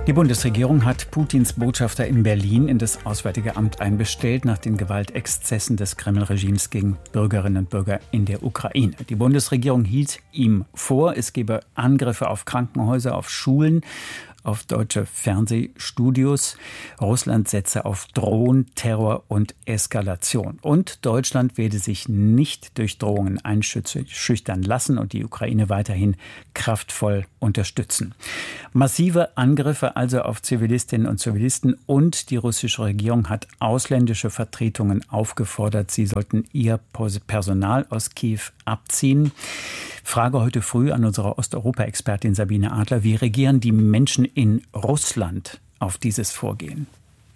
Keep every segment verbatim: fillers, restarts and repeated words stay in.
Die Bundesregierung hat Putins Botschafter in Berlin in das Auswärtige Amt einbestellt nach den Gewaltexzessen des Kreml-Regimes gegen Bürgerinnen und Bürger in der Ukraine. Die Bundesregierung hielt ihm vor, es gebe Angriffe auf Krankenhäuser, auf Schulen, auf deutsche Fernsehstudios. Russland setze auf Drohen, Terror und Eskalation. Und Deutschland werde sich nicht durch Drohungen einschüchtern lassen und die Ukraine weiterhin kraftvoll unterstützen. Massive Angriffe also auf Zivilistinnen und Zivilisten, und die russische Regierung hat ausländische Vertretungen aufgefordert, sie sollten ihr Personal aus Kiew abziehen. Frage heute früh an unsere Osteuropa-Expertin Sabine Adler: Wie reagieren die Menschen in Russland auf dieses Vorgehen?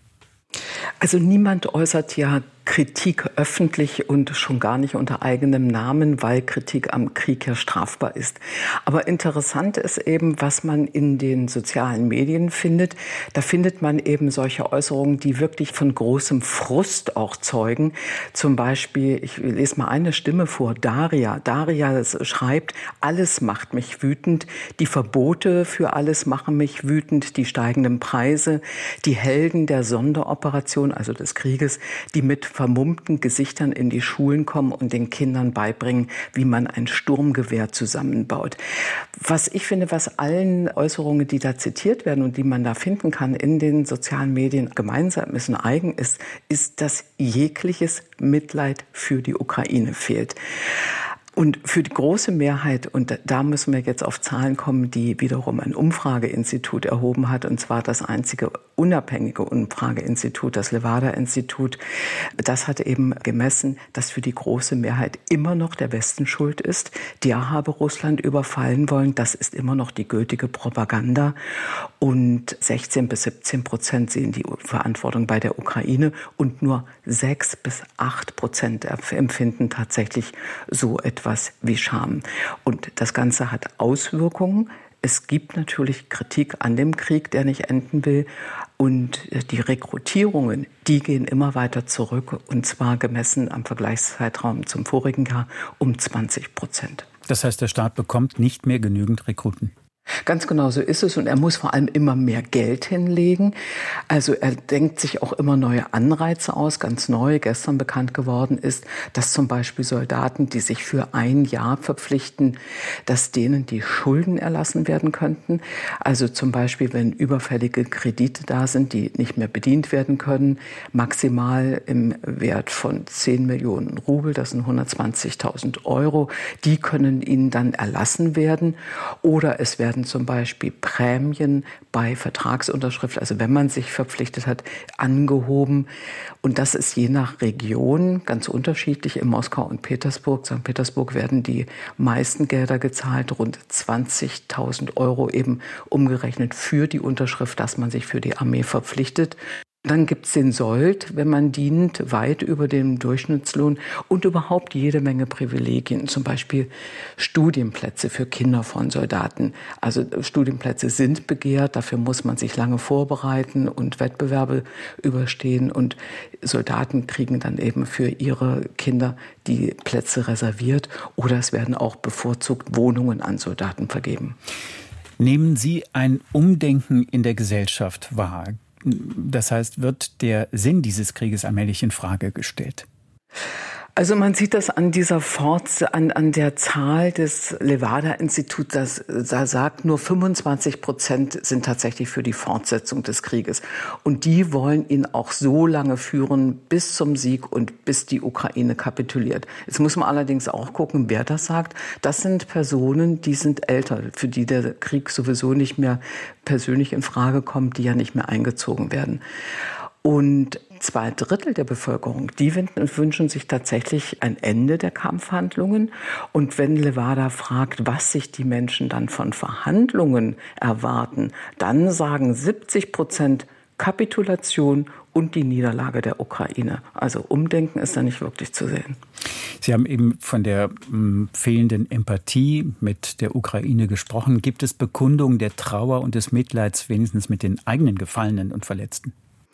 Also niemand äußert ja Kritik öffentlich und schon gar nicht unter eigenem Namen, weil Kritik am Krieg ja strafbar ist. Aber interessant ist eben, was man in den sozialen Medien findet. Da findet man eben solche Äußerungen, die wirklich von großem Frust auch zeugen. Zum Beispiel, ich lese mal eine Stimme vor, Daria. Daria schreibt: Alles macht mich wütend. Die Verbote für alles machen mich wütend. Die steigenden Preise, die Helden der Sonderoperation, also des Krieges, die mit vermummten Gesichtern in die Schulen kommen und den Kindern beibringen, wie man ein Sturmgewehr zusammenbaut. Was ich finde, was allen Äußerungen, die da zitiert werden und die man da finden kann in den sozialen Medien, gemeinsam ist und eigen ist, ist, dass jegliches Mitleid für die Ukraine fehlt. Und für die große Mehrheit, und da müssen wir jetzt auf Zahlen kommen, die wiederum ein Umfrageinstitut erhoben hat, und zwar das einzige unabhängige Umfrageinstitut, das Levada-Institut, das hat eben gemessen, dass für die große Mehrheit immer noch der Westen schuld ist. Der habe Russland überfallen wollen, das ist immer noch die gültige Propaganda. Und sechzehn bis siebzehn Prozent sehen die Verantwortung bei der Ukraine und nur sechs bis acht Prozent empfinden tatsächlich so etwas wie Scham. Und das Ganze hat Auswirkungen. Es gibt natürlich Kritik an dem Krieg, der nicht enden will. Und die Rekrutierungen, die gehen immer weiter zurück. Und zwar gemessen am Vergleichszeitraum zum vorigen Jahr um zwanzig Prozent. Das heißt, der Staat bekommt nicht mehr genügend Rekruten? Ganz genau so ist es, und er muss vor allem immer mehr Geld hinlegen. Also er denkt sich auch immer neue Anreize aus. Ganz neu gestern bekannt geworden ist, dass zum Beispiel Soldaten, die sich für ein Jahr verpflichten, dass denen die Schulden erlassen werden könnten. Also zum Beispiel, wenn überfällige Kredite da sind, die nicht mehr bedient werden können, maximal im Wert von zehn Millionen Rubel, das sind hundertzwanzigtausend Euro, die können ihnen dann erlassen werden. Oder es werden zum Beispiel Prämien bei Vertragsunterschrift, also wenn man sich verpflichtet hat, angehoben. Und das ist je nach Region ganz unterschiedlich. In Moskau und Petersburg, Sankt Petersburg, werden die meisten Gelder gezahlt, rund zwanzigtausend Euro eben umgerechnet für die Unterschrift, dass man sich für die Armee verpflichtet. Dann gibt es den Sold, wenn man dient, weit über dem Durchschnittslohn, und überhaupt jede Menge Privilegien, zum Beispiel Studienplätze für Kinder von Soldaten. Also Studienplätze sind begehrt, dafür muss man sich lange vorbereiten und Wettbewerbe überstehen, und Soldaten kriegen dann eben für ihre Kinder die Plätze reserviert, oder es werden auch bevorzugt Wohnungen an Soldaten vergeben. Nehmen Sie ein Umdenken in der Gesellschaft wahr? Das heißt, wird der Sinn dieses Krieges allmählich in Frage gestellt? Also man sieht das an dieser Forts, an, an der Zahl des Levada-Instituts, das, das sagt, nur fünfundzwanzig Prozent sind tatsächlich für die Fortsetzung des Krieges. Und die wollen ihn auch so lange führen bis zum Sieg und bis die Ukraine kapituliert. Jetzt muss man allerdings auch gucken, wer das sagt. Das sind Personen, die sind älter, für die der Krieg sowieso nicht mehr persönlich in Frage kommt, die ja nicht mehr eingezogen werden. Und zwei Drittel der Bevölkerung, die wünschen sich tatsächlich ein Ende der Kampfhandlungen. Und wenn Levada fragt, was sich die Menschen dann von Verhandlungen erwarten, dann sagen siebzig Prozent Kapitulation und die Niederlage der Ukraine. Also Umdenken ist da nicht wirklich zu sehen. Sie haben eben von der m, fehlenden Empathie mit der Ukraine gesprochen. Gibt es Bekundungen der Trauer und des Mitleids wenigstens mit den eigenen Gefallenen und Verletzten?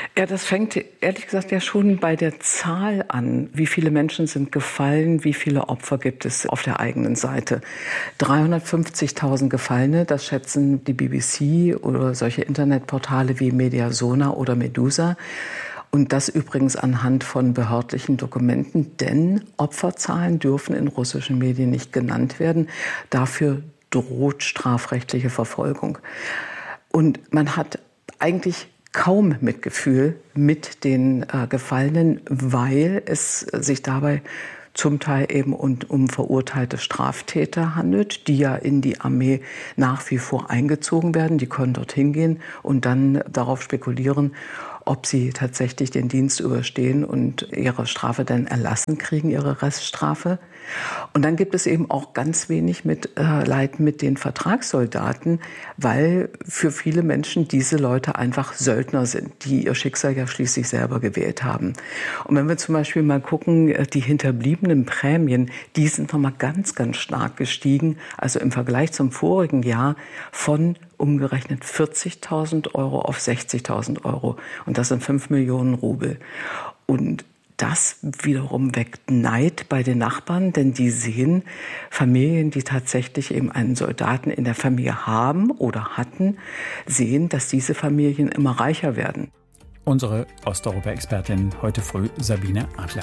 Ja, das fängt ehrlich gesagt ja schon bei der Zahl an. Wie viele Menschen sind gefallen? Wie viele Opfer gibt es auf der eigenen Seite? dreihundertfünfzigtausend Gefallene, das schätzen die B B C oder solche Internetportale wie Mediasona oder Medusa. Und das übrigens anhand von behördlichen Dokumenten, denn Opferzahlen dürfen in russischen Medien nicht genannt werden. Dafür droht strafrechtliche Verfolgung. Und man hat eigentlich kaum Mitgefühl mit den äh, Gefallenen, weil es sich dabei zum Teil eben um, um verurteilte Straftäter handelt, die ja in die Armee nach wie vor eingezogen werden. Die können dorthin gehen und dann darauf spekulieren, ob sie tatsächlich den Dienst überstehen und ihre Strafe dann erlassen kriegen, ihre Reststrafe. Und dann gibt es eben auch ganz wenig Mitleid mit den Vertragssoldaten, weil für viele Menschen diese Leute einfach Söldner sind, die ihr Schicksal ja schließlich selber gewählt haben. Und wenn wir zum Beispiel mal gucken, die hinterbliebenen Prämien, die sind nochmal ganz, ganz stark gestiegen, also im Vergleich zum vorigen Jahr von umgerechnet vierzigtausend Euro auf sechzigtausend Euro. Und das sind fünf Millionen Rubel. Und das wiederum weckt Neid bei den Nachbarn, denn die sehen Familien, die tatsächlich eben einen Soldaten in der Familie haben oder hatten, sehen, dass diese Familien immer reicher werden. Unsere Osteuropa-Expertin heute früh, Sabine Adler.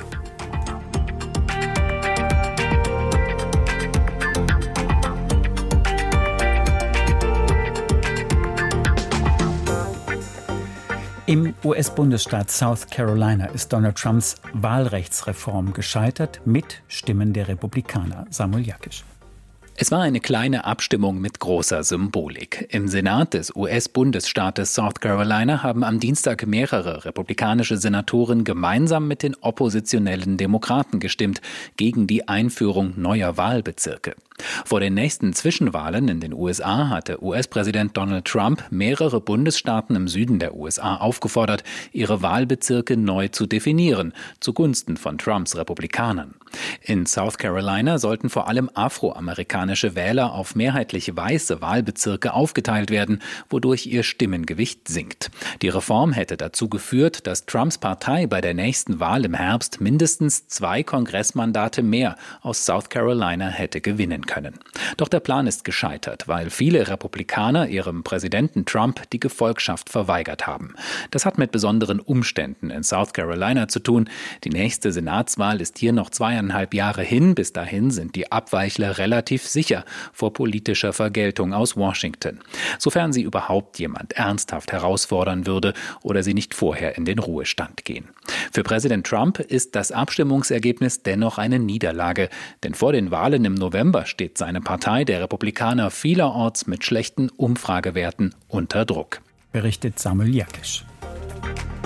Im U S-Bundesstaat South Carolina ist Donald Trumps Wahlrechtsreform gescheitert mit Stimmen der Republikaner. Samuel Jakisch. Es war eine kleine Abstimmung mit großer Symbolik. Im Senat des U S-Bundesstaates South Carolina haben am Dienstag mehrere republikanische Senatoren gemeinsam mit den oppositionellen Demokraten gestimmt gegen die Einführung neuer Wahlbezirke. Vor den nächsten Zwischenwahlen in den U S A hatte U S-Präsident Donald Trump mehrere Bundesstaaten im Süden der U S A aufgefordert, ihre Wahlbezirke neu zu definieren, zugunsten von Trumps Republikanern. In South Carolina sollten vor allem afroamerikanische Wähler auf mehrheitlich weiße Wahlbezirke aufgeteilt werden, wodurch ihr Stimmengewicht sinkt. Die Reform hätte dazu geführt, dass Trumps Partei bei der nächsten Wahl im Herbst mindestens zwei Kongressmandate mehr aus South Carolina hätte gewinnen können. Doch der Plan ist gescheitert, weil viele Republikaner ihrem Präsidenten Trump die Gefolgschaft verweigert haben. Das hat mit besonderen Umständen in South Carolina zu tun. Die nächste Senatswahl ist hier noch zweieinhalb Jahre hin. Bis dahin sind die Abweichler relativ sicher vor politischer Vergeltung aus Washington, sofern sie überhaupt jemand ernsthaft herausfordern würde oder sie nicht vorher in den Ruhestand gehen. Für Präsident Trump ist das Abstimmungsergebnis dennoch eine Niederlage, denn vor den Wahlen im November steht seine Partei der Republikaner vielerorts mit schlechten Umfragewerten unter Druck. Berichtet Samuel Jakisch.